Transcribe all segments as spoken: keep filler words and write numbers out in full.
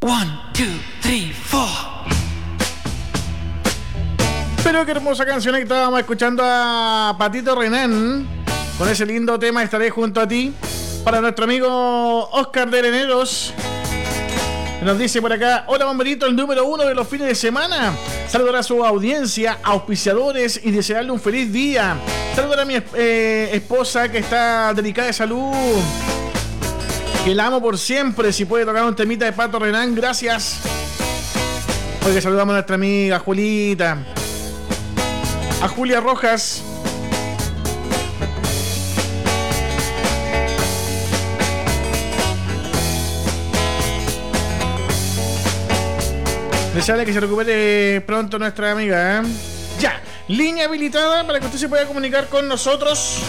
One, two, three, four. Pero qué hermosa canción. Ahí estábamos escuchando a Patito Renan con ese lindo tema Estaré junto a ti. Para nuestro amigo Oscar de Leneros, nos dice por acá: hola bomberito, el número uno de los fines de semana. Saludar a su audiencia, auspiciadores y desearle un feliz día. Saludar a mi eh, esposa que está delicada de salud, que la amo por siempre. Si puede tocar un temita de Pato Renan, gracias. Porque saludamos a nuestra amiga Julita, a Julia Rojas. Desearle que se recupere pronto nuestra amiga, ¿eh? Ya, línea habilitada para que usted se pueda comunicar con nosotros.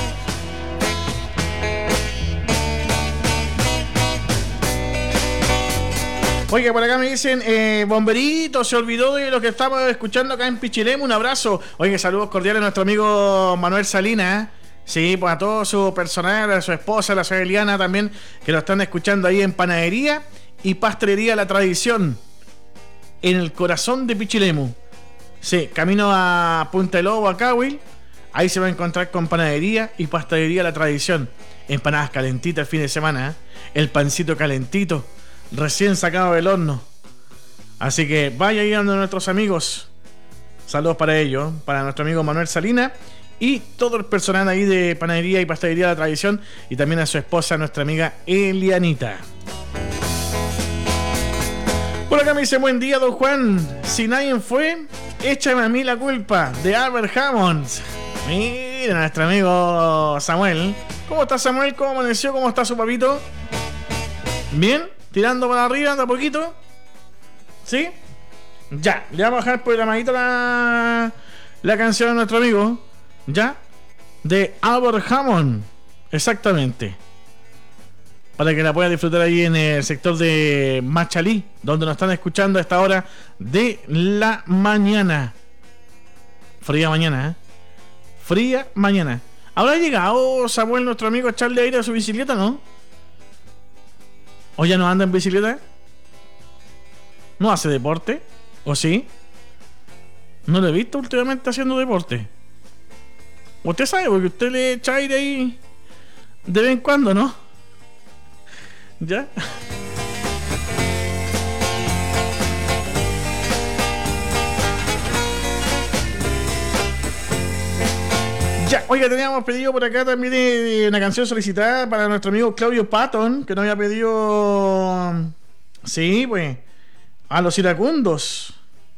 Oiga, por acá me dicen, eh, bomberito, se olvidó de lo que estamos escuchando acá en Pichilemu. Un abrazo. Oiga, saludos cordiales a nuestro amigo Manuel Salinas, ¿eh? Sí, pues a todo su personal, a su esposa, a la señora Eliana también, que lo están escuchando ahí en Panadería y Pastelería La Tradición, en el corazón de Pichilemu. Sí, camino a Punta del Lobo, a Cahuil. Ahí se va a encontrar con Panadería y Pastelería La Tradición. Empanadas calentitas el fin de semana, ¿eh? El pancito calentito, recién sacado del horno. Así que vaya ayudando a nuestros amigos. Saludos para ellos, para nuestro amigo Manuel Salina y todo el personal ahí de Panadería y Pastelería La Tradición, y también a su esposa, nuestra amiga Elianita. Por acá me dice: buen día, don Juan. Si nadie fue, échame a mí la culpa. De Albert Hammond. Mira, nuestro amigo Samuel. ¿Cómo está Samuel? ¿Cómo amaneció? ¿Cómo está su papito? ¿Bien? ¿Tirando para arriba de a poquito? ¿Sí? Ya, le vamos a dejar programadita la, la canción de nuestro amigo. ¿Ya? De Albert Hammond. Exactamente. Para que la pueda disfrutar ahí en el sector de Machalí, donde nos están escuchando a esta hora de la mañana. Fría mañana, ¿eh? Fría mañana. ¿Habrá llegado Samuel, nuestro amigo, a echarle aire a su bicicleta, no? ¿O ya no anda en bicicleta? ¿No hace deporte? ¿O sí? No lo he visto últimamente haciendo deporte. Usted sabe, porque usted le echa aire ahí de vez en cuando, ¿no? ¿Ya? Ya, oiga, teníamos pedido por acá también eh, una canción solicitada para nuestro amigo Claudio Patton, que nos había pedido, sí, pues, a los iracundos.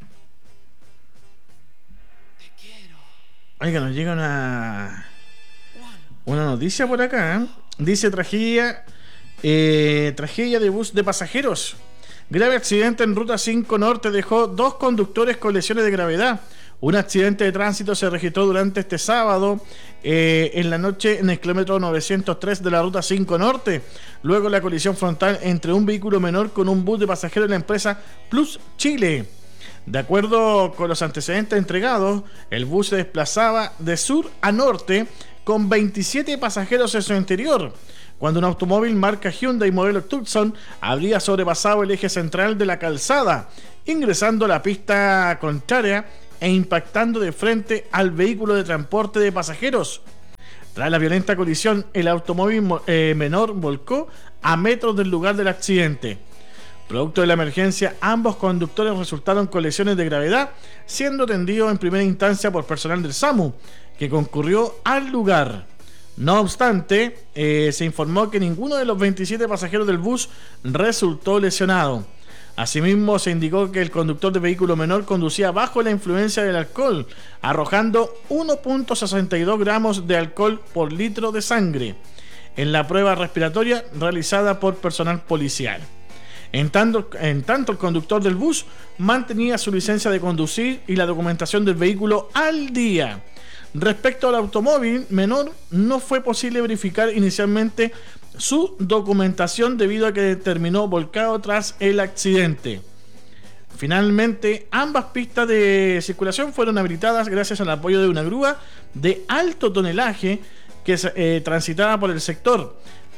Oiga, nos llega una una noticia por acá, ¿eh? Dice: tragedia Eh, tragedia de bus de pasajeros. Grave accidente en Ruta cinco Norte dejó dos conductores con lesiones de gravedad. Un accidente de tránsito se registró durante este sábado eh, en la noche en el kilómetro novecientos tres de la Ruta cinco Norte. Luego la colisión frontal entre un vehículo menor con un bus de pasajeros de la empresa Plus Chile. De acuerdo con los antecedentes entregados, el bus se desplazaba de sur a norte con veintisiete pasajeros en su interior, cuando un automóvil marca Hyundai modelo Tucson habría sobrepasado el eje central de la calzada, ingresando a la pista contraria e impactando de frente al vehículo de transporte de pasajeros. Tras la violenta colisión, el automóvil eh, menor volcó a metros del lugar del accidente. Producto de la emergencia, ambos conductores resultaron con lesiones de gravedad, siendo atendidos en primera instancia por personal del SAMU, que concurrió al lugar. No obstante, eh, se informó que ninguno de los veintisiete pasajeros del bus resultó lesionado. Asimismo, se indicó que el conductor de vehículo menor conducía bajo la influencia del alcohol, arrojando uno punto sesenta y dos gramos de alcohol por litro de sangre en la prueba respiratoria realizada por personal policial. En tanto, en tanto, el conductor del bus mantenía su licencia de conducir y la documentación del vehículo al día. Respecto al automóvil menor, no fue posible verificar inicialmente su documentación debido a que terminó volcado tras el accidente. Finalmente, ambas pistas de circulación fueron habilitadas gracias al apoyo de una grúa de alto tonelaje que eh, transitaba por el sector,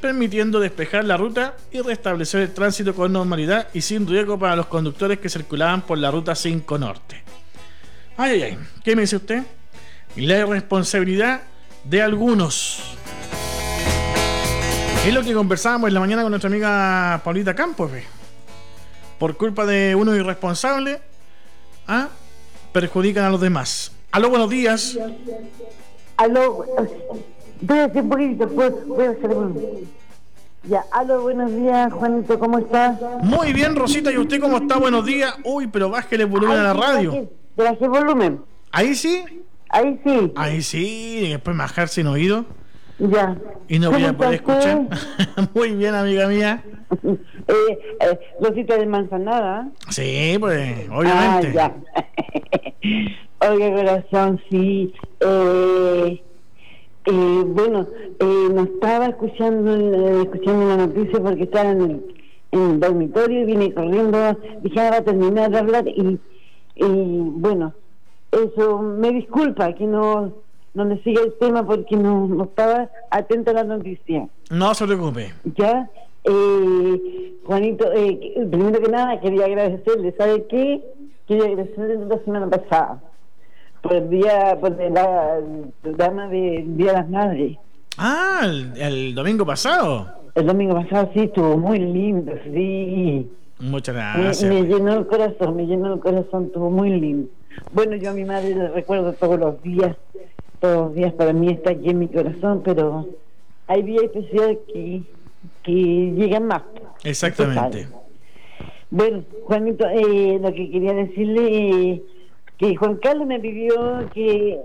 permitiendo despejar la ruta y restablecer el tránsito con normalidad y sin riesgo para los conductores que circulaban por la ruta cinco Norte. Ay, ay, ay, ¿qué me dice usted? La irresponsabilidad de algunos. Es lo que conversábamos en la mañana con nuestra amiga Paulita Campos. ¿Ve? Por culpa de uno irresponsable, ¿ah? perjudican a los demás. Aló, buenos días. Aló, voy a hacer un poquito, pues, voy a hacer un... Ya, aló, buenos días, Juanito, ¿cómo estás? Muy bien, Rosita, ¿y usted cómo está? Buenos días. Uy, pero bájele el volumen a la radio. Bajé, bajé volumen. ¿Ahí sí? Ahí sí. Ahí sí, y después bajar sin oído. Ya. Y no voy a poder estás, escuchar. Muy bien, amiga mía. eh, eh, Rosita de Manzanada. Sí, pues, obviamente. Ah, ya. Oye, corazón, sí. Eh, eh, bueno, eh, no estaba escuchando eh, escuchando la noticia porque estaba en el, en el dormitorio y vine corriendo. Dije, ah, va a terminar de hablar y, y bueno, eso, me disculpa que no, no le siga el tema porque no, no estaba atenta a la noticia. No se preocupe. Ya, eh, Juanito, eh, primero que nada quería agradecerle, ¿sabe qué? Quería agradecerle la semana pasada por el día, por la programa del Día de las Madres. Ah, el, el domingo pasado. El domingo pasado sí, estuvo muy lindo, sí. Muchas Me, gracias. me llenó el corazón, me llenó el corazón, estuvo muy lindo. Bueno, yo a mi madre le recuerdo todos los días, todos los días para mí está aquí en mi corazón, pero hay días especiales que, que llegan más. Exactamente. Bueno, Juanito, eh, lo que quería decirle, eh, que Juan Carlos me pidió que,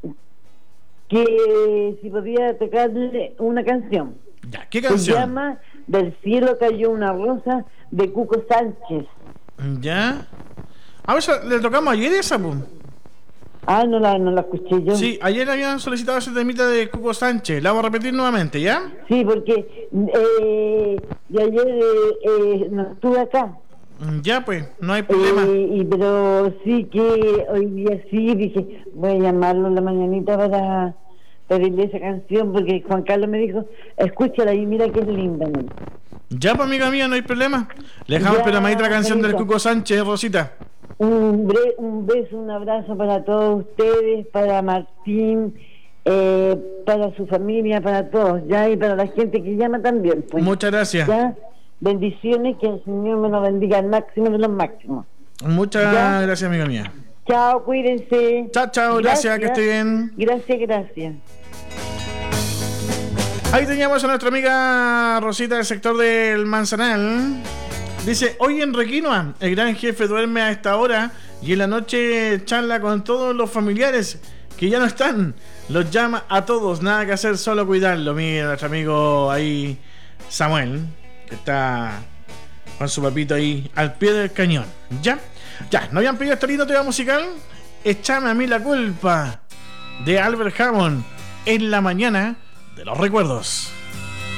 que si podía tocarle una canción. Ya, ¿qué Se canción? llama Del cielo cayó una rosa, de Cuco Sánchez. Ya. A ver, le tocamos ayer esa, pues. Ah, no la, no la escuché yo. Sí, ayer habían solicitado ese temita de Cuco Sánchez. La vamos a repetir nuevamente, ¿ya? Sí, porque eh, y ayer eh, eh, no estuve acá. Ya, pues, no hay problema. Eh, y, pero sí que hoy día sí dije, voy a llamarlo en la mañanita para pedirle esa canción, porque Juan Carlos me dijo, escúchala y mira que es linda, ¿no? Ya, pues, amiga mía, no hay problema. Le dejamos Ya, programadita la canción del Juanito. Cuco Sánchez, Rosita. Un, bre- un beso, un abrazo para todos ustedes, para Martín, eh, para su familia, para todos, ya, y para la gente que llama también. Pues, Muchas gracias. ya, bendiciones, que el Señor me lo bendiga al máximo de los máximos. Muchas Ya. gracias, amiga mía. Chao, cuídense. Chao, chao, gracias, que esté bien. Gracias, gracias. Ahí teníamos a nuestra amiga Rosita del sector del Manzanal. Dice, hoy en Requinoa, el gran jefe duerme a esta hora y en la noche charla con todos los familiares que ya no están. Los llama a todos, nada que hacer, solo cuidarlo. Mira, nuestro amigo ahí, Samuel, que está con su papito ahí al pie del cañón. ¿Ya? Ya, ¿no habían pedido este lindo tema musical? Échame a mí la culpa, de Albert Hammond, en la mañana de los recuerdos.